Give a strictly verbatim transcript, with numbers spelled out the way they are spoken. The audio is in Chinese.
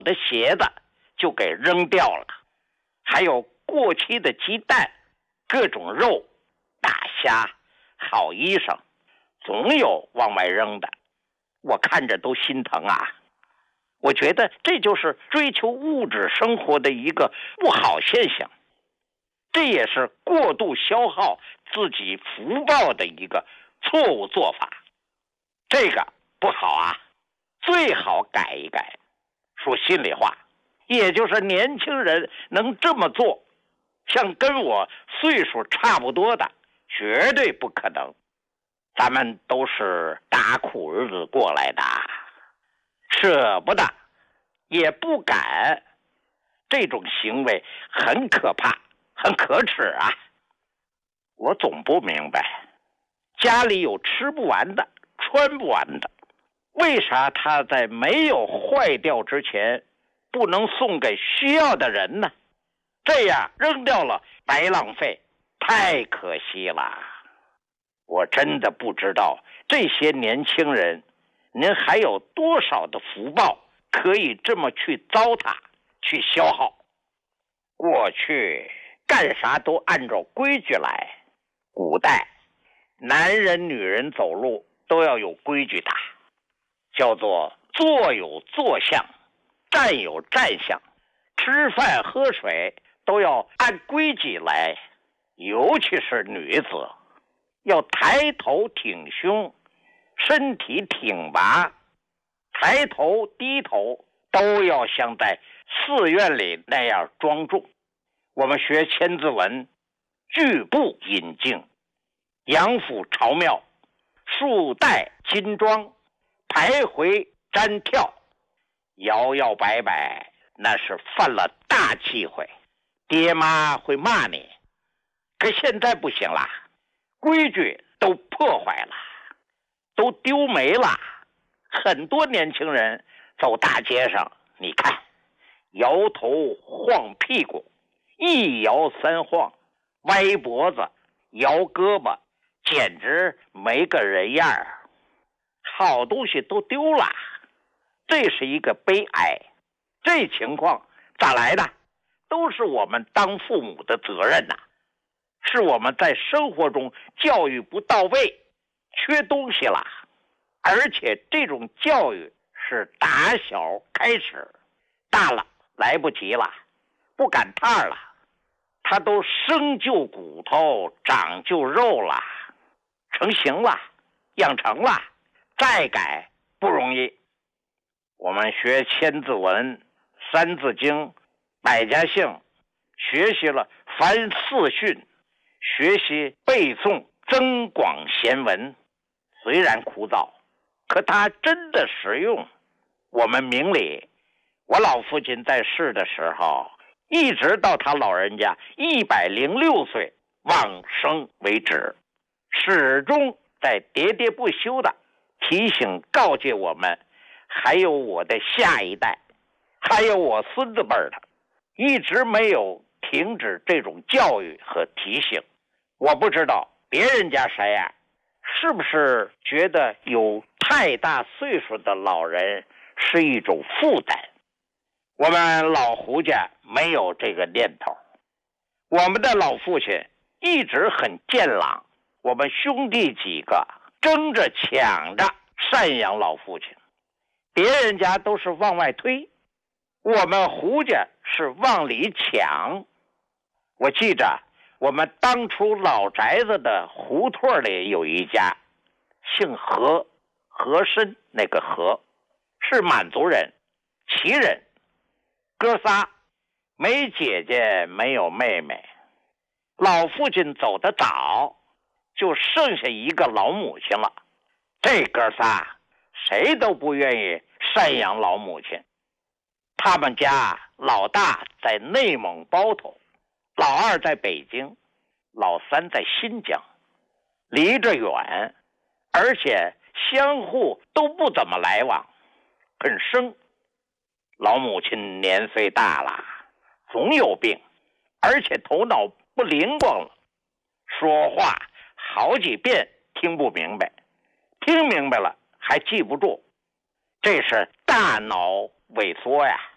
的鞋子就给扔掉了，还有过期的鸡蛋、各种肉、大虾、好衣裳，总有往外扔的，我看着都心疼啊。我觉得这就是追求物质生活的一个不好现象，这也是过度消耗自己福报的一个错误做法，这个不好啊，最好改一改。说心里话，也就是年轻人能这么做，像跟我岁数差不多的绝对不可能。咱们都是打苦日子过来的，舍不得也不敢，这种行为很可怕，很可耻啊。我总不明白，家里有吃不完的穿不完的，为啥他在没有坏掉之前不能送给需要的人呢？这样扔掉了白浪费，太可惜了。我真的不知道这些年轻人您还有多少的福报可以这么去糟蹋去消耗。过去干啥都按照规矩来，古代男人女人走路都要有规矩的，叫做坐有坐相，站有站相，吃饭喝水都要按规矩来，尤其是女子要抬头挺胸，身体挺拔，抬头低头都要像在寺院里那样庄重。我们学千字文，举步引颈，扬腹朝庙，束带金装，徘徊瞻跳，摇摇摆摆，那是犯了大忌讳，爹妈会骂你。可现在不行了，规矩都破坏了，都丢没了。很多年轻人走大街上，你看，摇头晃屁股，一摇三晃，歪脖子摇胳膊，简直没个人样儿。好东西都丢了，这是一个悲哀。这情况咋来的？都是我们当父母的责任呐、啊，是我们在生活中教育不到位，缺东西了。而且这种教育是打小开始，大了来不及了，不赶趟了，他都生就骨头，长就肉了，成型了，养成了，再改不容易。我们学千字文、三字经、百家姓，学习了凡四训，学习背诵增广贤文，虽然枯燥，可它真的实用。我们明理，我老父亲在世的时候，一直到他老人家一百零六岁往生为止，始终在喋喋不休的提醒告诫我们，还有我的下一代，还有我孙子辈的，一直没有停止这种教育和提醒。我不知道别人家谁呀、啊，是不是觉得有太大岁数的老人是一种负担？我们老胡家没有这个念头，我们的老父亲一直很健朗，我们兄弟几个争着抢着赡养老父亲，别人家都是往外推，我们胡家是往里抢。我记着我们当初老宅子的胡同里有一家姓何，和珅那个何，是满族人，旗人，哥仨，没姐姐没有妹妹。老父亲走得早，就剩下一个老母亲了。这哥仨谁都不愿意赡养老母亲。他们家老大在内蒙包头，老二在北京，老三在新疆，离着远，而且相互都不怎么来往，很生。老母亲年岁大了，总有病，而且头脑不灵光了，说话好几遍听不明白，听明白了还记不住，这是大脑萎缩呀。